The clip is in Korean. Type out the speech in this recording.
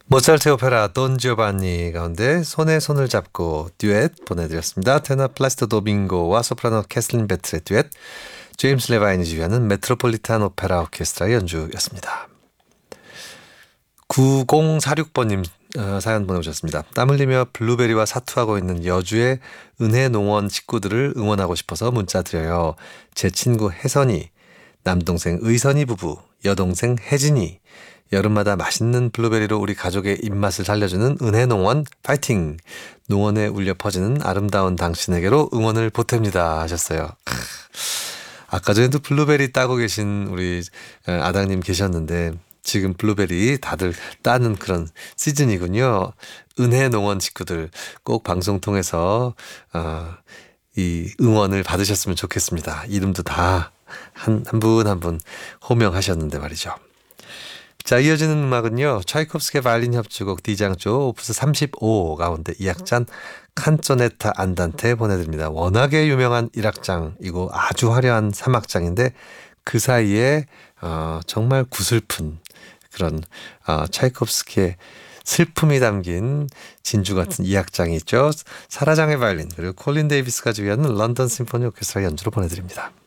모차르트 오페라 돈 지오반니 가운데 손에 손을 잡고 듀엣 보내드렸습니다. 테너 플라시토 도밍고와 소프라노 캐슬린 베트의 듀엣, 제임스 레바인이 지휘하는 메트로폴리탄 오페라 오케스트라의 연주였습니다. 9046번님 사연 보내주셨습니다. 땀 흘리며 블루베리와 사투하고 있는 여주의 은혜농원 식구들을 응원하고 싶어서 문자 드려요. 제 친구 혜선이, 남동생 의선이 부부, 여동생 혜진이, 여름마다 맛있는 블루베리로 우리 가족의 입맛을 살려주는 은혜농원 파이팅! 농원에 울려 퍼지는 아름다운 당신에게로 응원을 보탭니다 하셨어요. 아까 전에도 블루베리 따고 계신 우리 아당님 계셨는데 지금 블루베리 다들 따는 그런 시즌이군요. 은혜농원 식구들 꼭 방송 통해서 이 응원을 받으셨으면 좋겠습니다. 이름도 다 한 분 한 분 호명하셨는데 말이죠. 자, 이어지는 음악은요. 차이콥스키의 바이올린 협주곡 D장조 오프스 35 가운데 2악장 칸조네타 안단테 보내드립니다. 워낙에 유명한 1악장이고 아주 화려한 3악장인데 그 사이에 정말 구슬픈 그런 차이콥스키의 슬픔이 담긴 진주 같은 2악장이 있죠. 사라장의 바이올린 그리고 콜린 데이비스가 지휘하는 런던 심포니 오케스트라 연주로 보내드립니다.